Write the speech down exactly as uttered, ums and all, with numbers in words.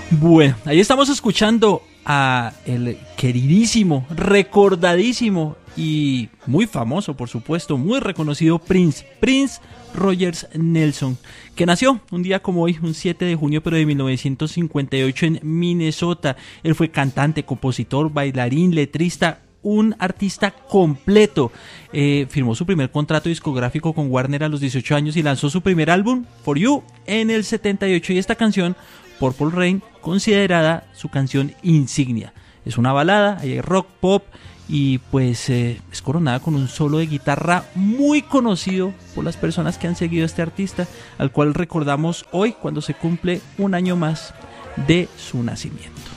Bueno, ahí estamos escuchando a el queridísimo, recordadísimo y muy famoso, por supuesto, muy reconocido Prince, Prince Rogers Nelson, que nació un día como hoy, un siete de junio, pero de mil novecientos cincuenta y ocho en Minnesota. Él fue cantante, compositor, bailarín, letrista, un artista completo. Eh, firmó su primer contrato discográfico con Warner a los dieciocho años y lanzó su primer álbum, For You, en el setenta y ocho, y esta canción, Purple Rain, considerada su canción insignia. Es una balada, hay rock, pop, y pues eh, es coronada con un solo de guitarra muy conocido por las personas que han seguido a este artista, al cual recordamos hoy cuando se cumple un año más de su nacimiento.